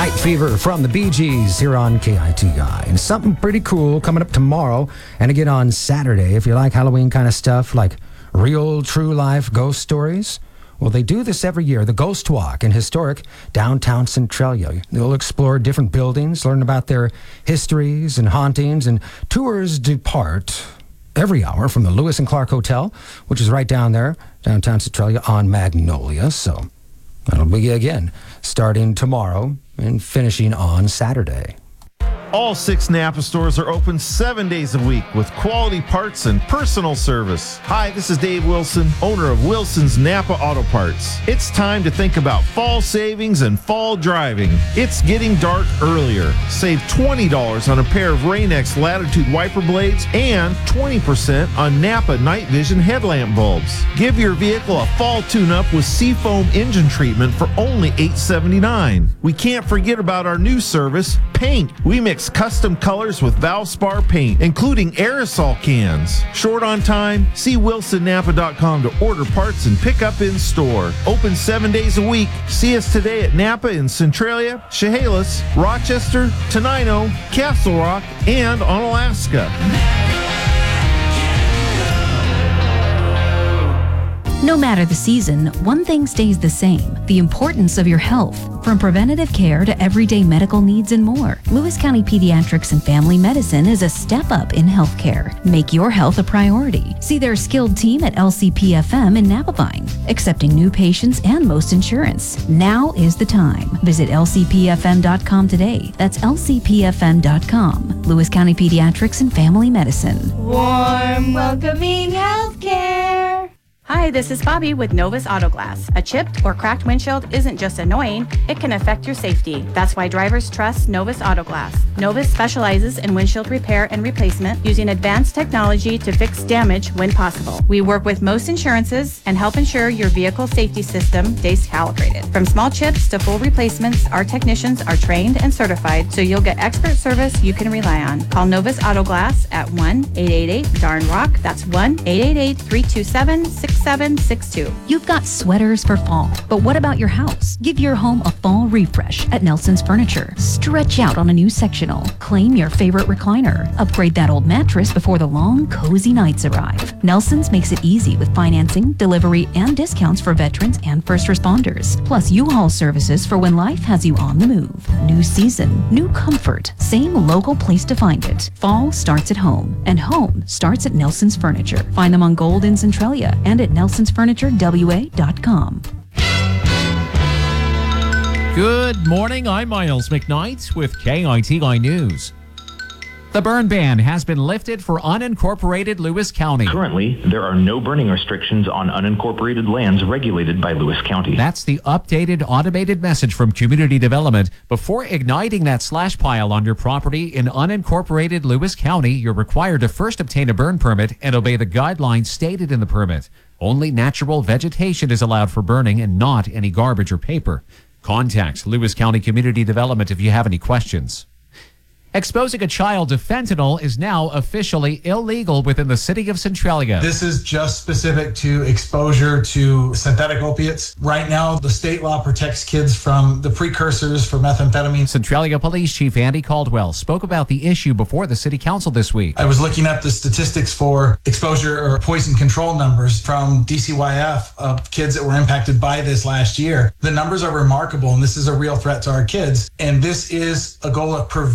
Night Fever from the Bee Gees here on KITI. And something pretty cool coming up tomorrow and again on Saturday. If you like Halloween kind of stuff like real, true life ghost stories, well, they do this every year, the Ghost Walk in historic downtown Centralia. They'll explore different buildings, learn about their histories and hauntings, and tours depart every hour from the Lewis and Clark Hotel, which is right down there, downtown Centralia on Magnolia. So that'll be, again, starting tomorrow and finishing on Saturday. All 6 Napa stores are open 7 days a week with quality parts and personal service. Hi, this is Dave Wilson, owner of Wilson's Napa Auto Parts. It's time to think about fall savings and fall driving. It's getting dark earlier. Save $20 on a pair of Rain-X Latitude wiper blades and 20% on Napa Night Vision headlamp bulbs. Give your vehicle a fall tune-up with Seafoam engine treatment for only $8.79. We can't forget about our new service, paint. We mix custom colors with Valspar paint, including aerosol cans. Short on time? See WilsonNapa.com to order parts and pick up in store. Open 7 days a week. See us today at Napa in Centralia, Chehalis, Rochester, Tenino, Castle Rock, and on Alaska. No matter the season, one thing stays the same: the importance of your health. From preventative care to everyday medical needs and more, Lewis County Pediatrics and Family Medicine is a step up in healthcare. Make your health a priority. See their skilled team at LCPFM in Napavine, accepting new patients and most insurance. Now is the time. Visit lcpfm.com today. That's lcpfm.com. Lewis County Pediatrics and Family Medicine. Warm, welcoming healthcare. Hi, this is Bobby with Novus Autoglass. A chipped or cracked windshield isn't just annoying, it can affect your safety. That's why drivers trust Novus Autoglass. Novus specializes in windshield repair and replacement using advanced technology to fix damage when possible. We work with most insurances and help ensure your vehicle safety system stays calibrated. From small chips to full replacements, our technicians are trained and certified, so you'll get expert service you can rely on. Call Novus Autoglass at 1-888-DARN-ROCK. That's 1-888-327-6762. You've got sweaters for fall, but what about your house? Give your home a fall refresh at Nelson's Furniture. Stretch out on a new sectional. Claim your favorite recliner. Upgrade that old mattress before the long, cozy nights arrive. Nelson's makes it easy with financing, delivery, and discounts for veterans and first responders. Plus U-Haul services for when life has you on the move. New season, new comfort, same local place to find it. Fall starts at home, and home starts at Nelson's Furniture. Find them on Gold in Centralia and at nelsonsfurniturewa.com. Good morning, I'm Miles McKnight with KITI News. The burn ban has been lifted for unincorporated Lewis County. Currently, there are no burning restrictions on unincorporated lands regulated by Lewis County. That's the updated automated message from Community Development. Before igniting that slash pile on your property in unincorporated Lewis County, you're required to first obtain a burn permit and obey the guidelines stated in the permit. Only natural vegetation is allowed for burning and not any garbage or paper. Contact Lewis County Community Development if you have any questions. Exposing a child to fentanyl is now officially illegal within the city of Centralia. This is just specific to exposure to synthetic opiates. Right now, the state law protects kids from the precursors for methamphetamine. Centralia Police Chief Andy Caldwell spoke about the issue before the city council this week. I was looking up the statistics for exposure or poison control numbers from DCYF of kids that were impacted by this last year. The numbers are remarkable, and this is a real threat to our kids. And this is a goal of prevention.